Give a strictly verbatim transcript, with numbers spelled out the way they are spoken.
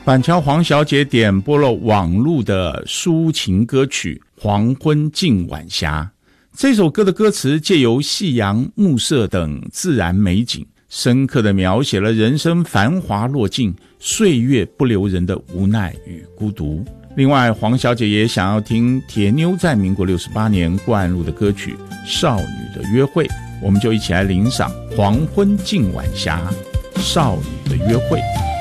板桥黄小姐点播了网络的抒情歌曲《黄昏近晚霞》。这首歌的歌词借由夕阳、暮色等自然美景，深刻地描写了人生繁华落尽、岁月不留人的无奈与孤独。另外，黄小姐也想要听铁妞在民国六十八年灌录的歌曲《少女的约会》，我们就一起来领赏《黄昏近晚霞》，少女的约会。